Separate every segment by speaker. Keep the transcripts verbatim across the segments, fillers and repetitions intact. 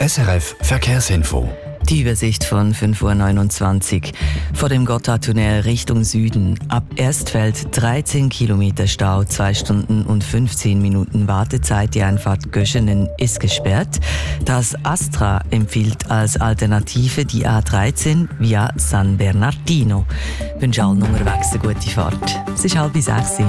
Speaker 1: S R F Verkehrsinfo.
Speaker 2: Die Übersicht von fünf Uhr neunundzwanzig. Vor dem Gotthardtunnel Richtung Süden. Ab Erstfeld dreizehn Kilometer Stau, zwei Stunden und fünfzehn Minuten Wartezeit. Die Einfahrt Göschenen ist gesperrt. Das Astra empfiehlt als Alternative die A dreizehn via San Bernardino. Ich wünsche allen unterwegs eine gute Fahrt. Es ist halb sechs.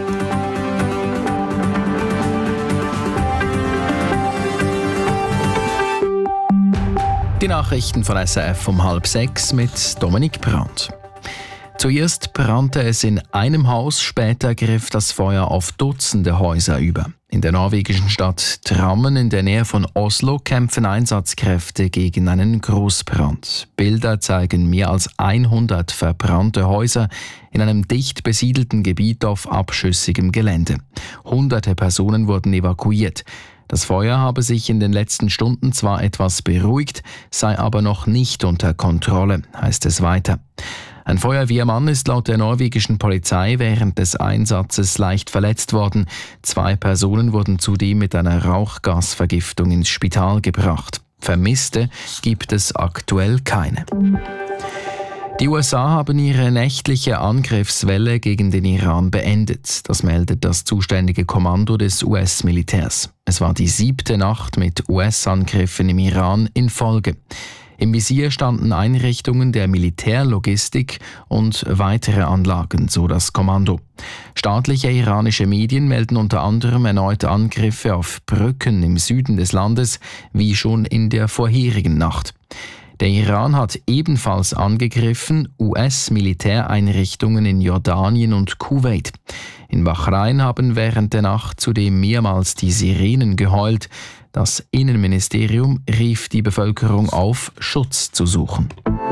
Speaker 3: Die Nachrichten von S R F um halb sechs mit Dominik Brandt. Zuerst brannte es in einem Haus, später griff das Feuer auf Dutzende Häuser über. In der norwegischen Stadt Drammen in der Nähe von Oslo kämpfen Einsatzkräfte gegen einen Großbrand. Bilder zeigen mehr als hundert verbrannte Häuser in einem dicht besiedelten Gebiet auf abschüssigem Gelände. Hunderte Personen wurden evakuiert. Das Feuer habe sich in den letzten Stunden zwar etwas beruhigt, sei aber noch nicht unter Kontrolle, heißt es weiter. Ein Feuerwehrmann ist laut der norwegischen Polizei während des Einsatzes leicht verletzt worden. Zwei Personen wurden zudem mit einer Rauchgasvergiftung ins Spital gebracht. Vermisste gibt es aktuell keine. Die U S A haben ihre nächtliche Angriffswelle gegen den Iran beendet. Das meldet das zuständige Kommando des U S-Militärs. Es war die siebte Nacht mit U S-Angriffen im Iran in Folge. Im Visier standen Einrichtungen der Militärlogistik und weitere Anlagen, so das Kommando. Staatliche iranische Medien melden unter anderem erneute Angriffe auf Brücken im Süden des Landes, wie schon in der vorherigen Nacht. Der Iran hat ebenfalls angegriffen U S-Militäreinrichtungen in Jordanien und Kuwait. In Bahrain haben während der Nacht zudem mehrmals die Sirenen geheult. Das Innenministerium rief die Bevölkerung auf, Schutz zu suchen.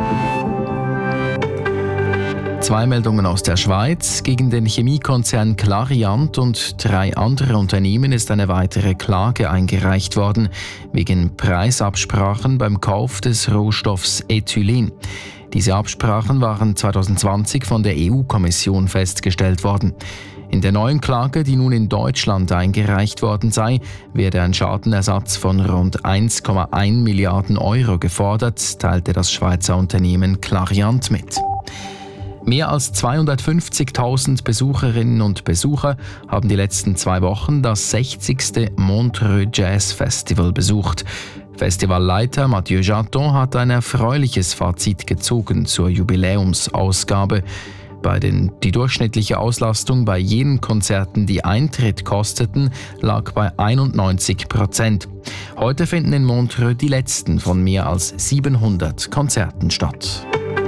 Speaker 3: Zwei Meldungen aus der Schweiz. Gegen den Chemiekonzern Clariant und drei andere Unternehmen ist eine weitere Klage eingereicht worden, wegen Preisabsprachen beim Kauf des Rohstoffs Ethylen. Diese Absprachen waren zwanzig zwanzig von der E U-Kommission festgestellt worden. In der neuen Klage, die nun in Deutschland eingereicht worden sei, werde ein Schadenersatz von rund eins Komma eins Milliarden Euro gefordert, teilte das Schweizer Unternehmen Clariant mit. Mehr als zweihundertfünfzigtausend Besucherinnen und Besucher haben die letzten zwei Wochen das sechzigste Montreux Jazz Festival besucht. Festivalleiter Mathieu Jaton hat ein erfreuliches Fazit gezogen zur Jubiläumsausgabe. Bei den, die durchschnittliche Auslastung bei jenen Konzerten, die Eintritt kosteten, lag bei einundneunzig Prozent. Heute finden in Montreux die letzten von mehr als siebenhundert Konzerten statt.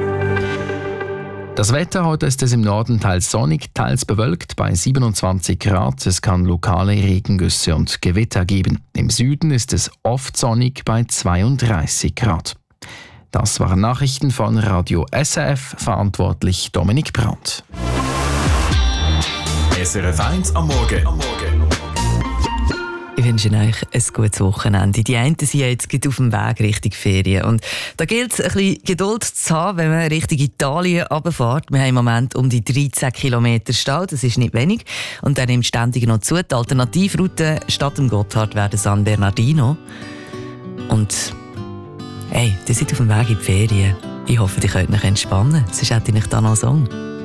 Speaker 3: Das Wetter: heute ist es im Norden teils sonnig, teils bewölkt bei siebenundzwanzig Grad. Es kann lokale Regengüsse und Gewitter geben. Im Süden ist es oft sonnig bei zweiunddreißig Grad. Das waren Nachrichten von Radio S R F, verantwortlich Dominik Brandt.
Speaker 1: S R F eins am Morgen. Am Morgen.
Speaker 2: Ich wünsche euch ein gutes Wochenende. Die einen sind jetzt gerade auf dem Weg Richtung Ferien. Und da gilt es, ein bisschen Geduld zu haben, wenn man Richtung Italien runterfährt. Wir haben im Moment um die dreizehn Kilometer Stau, das ist nicht wenig. Und der nimmt ständig noch zu. Die Alternativroute statt dem Gotthard wäre San Bernardino. Und hey, ihr seid auf dem Weg in die Ferien. Ich hoffe, ihr könnt euch entspannen. Sonst hätte ich nicht da noch einen Song.